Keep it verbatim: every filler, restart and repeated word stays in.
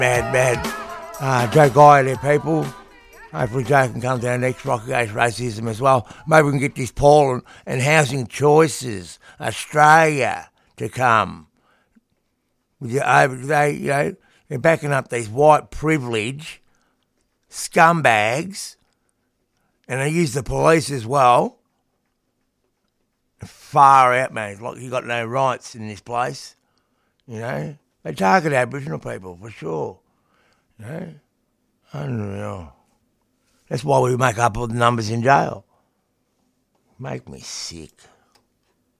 Mad, mad. Uh, Joe Guy there, people. Hopefully Joe can come to our next Rock Against Racism as well. Maybe we can get this Paul and, and Housing Choices Australia to come. With your over, they, you know, they're backing up these white privilege scumbags, and they use the police as well. Far out, man. It's like you got no rights in this place. You know, they target Aboriginal people for sure. You know, unreal. That's why we make up all the numbers in jail. Make me sick.